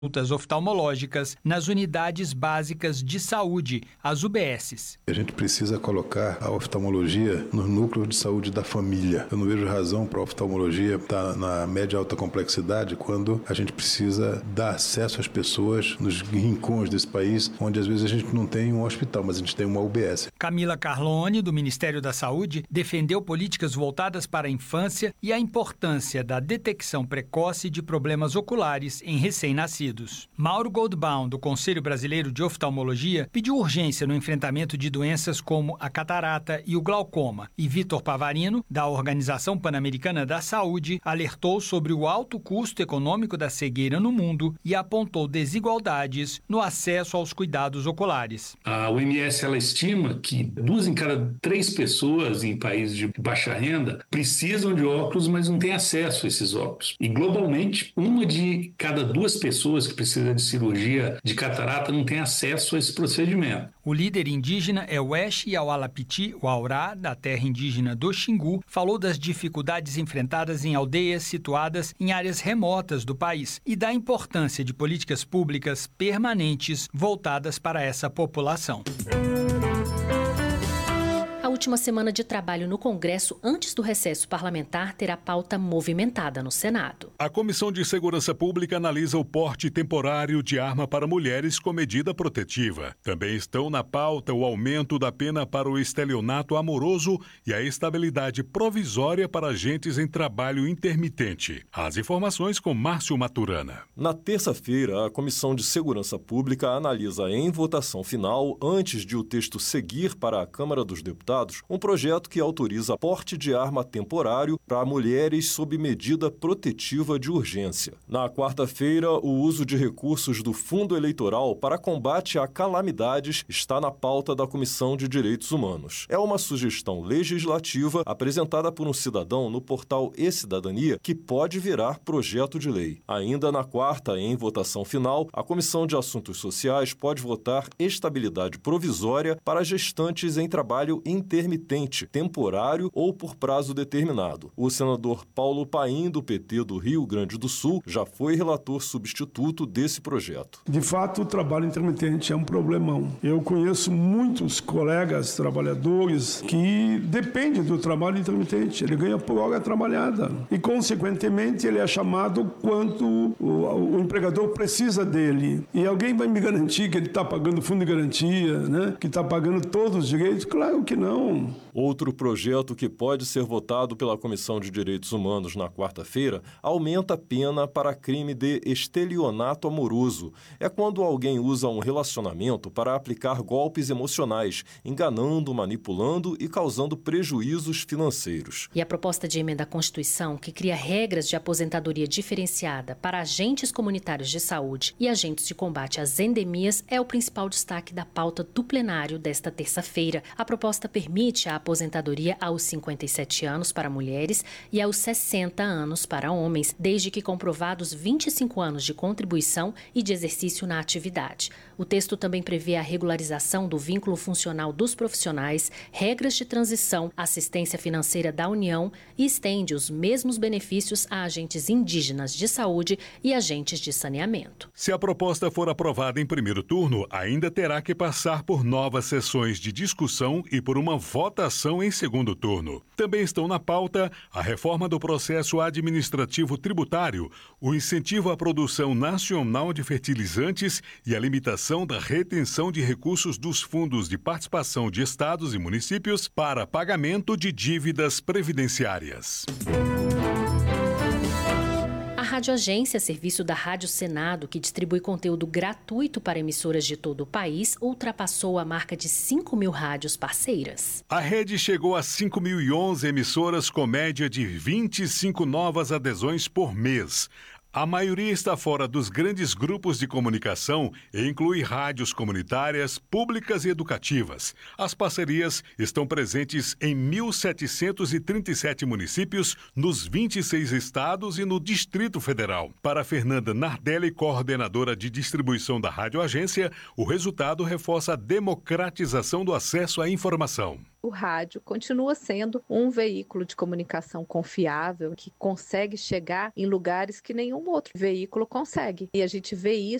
consultas oftalmológicas nas unidades básicas de saúde, as UBSs. A gente precisa colocar a oftalmologia no núcleo de saúde da família. Eu não vejo razão para a oftalmologia estar na média e alta complexidade quando a gente precisa dar acesso às pessoas nos rincões desse país, onde às vezes a gente não tem um hospital, mas a gente tem uma UBS. Camila Carlone, do Ministério da Saúde, defendeu políticas voltadas para a infância e a importância da detecção precoce de problemas oculares em recém-nascidos. Mauro Goldbaum, do Conselho Brasileiro de Oftalmologia, pediu urgência no enfrentamento de doenças como a catarata e o glaucoma. E Vitor Pavarino, da Organização Pan-Americana da Saúde, alertou sobre o alto custo econômico da cegueira no mundo e apontou desigualdades no acesso aos cuidados oculares. A OMS ela estima que 2 em cada 3 pessoas em países de baixa renda precisam de óculos, mas não têm acesso a esses óculos. E globalmente, 1 de cada 2 pessoas que precisa de cirurgia de catarata não tem acesso a esse procedimento. O líder indígena é o Eche Yaualapiti Waurá, da terra indígena do Xingu, falou das dificuldades enfrentadas em aldeias situadas em áreas remotas do país e da importância de políticas públicas permanentes voltadas para essa população. A última semana de trabalho no Congresso antes do recesso parlamentar terá pauta movimentada no Senado. A Comissão de Segurança Pública analisa o porte temporário de arma para mulheres com medida protetiva. Também estão na pauta o aumento da pena para o estelionato amoroso e a estabilidade provisória para agentes em trabalho intermitente. As informações com Márcio Maturana. Na terça-feira, a Comissão de Segurança Pública analisa em votação final, antes de o texto seguir para a Câmara dos Deputados, um projeto que autoriza porte de arma temporário para mulheres sob medida protetiva de urgência. Na quarta-feira, o uso de recursos do Fundo Eleitoral para combate a calamidades está na pauta da Comissão de Direitos Humanos. É uma sugestão legislativa apresentada por um cidadão no portal E-Cidadania que pode virar projeto de lei. Ainda na quarta, em votação final, a Comissão de Assuntos Sociais pode votar estabilidade provisória para gestantes em trabalho intermitente, temporário ou por prazo determinado. O senador Paulo Paim, do PT do Rio Grande do Sul, já foi relator substituto desse projeto. De fato, o trabalho intermitente é um problemão. Eu conheço muitos colegas trabalhadores que dependem do trabalho intermitente. Ele ganha por hora trabalhada e, consequentemente, ele é chamado quanto o empregador precisa dele. E alguém vai me garantir que ele está pagando fundo de garantia, né? Que está pagando todos os direitos? Claro que não. Outro projeto que pode ser votado pela Comissão de Direitos Humanos na quarta-feira aumenta a pena para crime de estelionato amoroso. É quando alguém usa um relacionamento para aplicar golpes emocionais, enganando, manipulando e causando prejuízos financeiros. E a proposta de emenda à Constituição, que cria regras de aposentadoria diferenciada para agentes comunitários de saúde e agentes de combate às endemias, é o principal destaque da pauta do plenário desta terça-feira. A proposta permite a aposentadoria aos 57 anos para mulheres e aos 60 anos para homens, desde que comprovados 25 anos de contribuição e de exercício na atividade. O texto também prevê a regularização do vínculo funcional dos profissionais, regras de transição, assistência financeira da União e estende os mesmos benefícios a agentes indígenas de saúde e agentes de saneamento. Se a proposta for aprovada em primeiro turno, ainda terá que passar por novas sessões de discussão e por uma votação em segundo turno. Também estão na pauta a reforma do processo administrativo tributário, o incentivo à produção nacional de fertilizantes e a limitação da retenção de recursos dos fundos de participação de estados e municípios para pagamento de dívidas previdenciárias. A Rádio Agência, serviço da Rádio Senado, que distribui conteúdo gratuito para emissoras de todo o país, ultrapassou a marca de 5.000 rádios parceiras. A rede chegou a 5.011 emissoras com média de 25 novas adesões por mês. A maioria está fora dos grandes grupos de comunicação e inclui rádios comunitárias, públicas e educativas. As parcerias estão presentes em 1.737 municípios, nos 26 estados e no Distrito Federal. Para Fernanda Nardelli, coordenadora de distribuição da Rádio Agência, o resultado reforça a democratização do acesso à informação. o rádio continua sendo um veículo de comunicação confiável que consegue chegar em lugares que nenhum outro veículo consegue. E a gente vê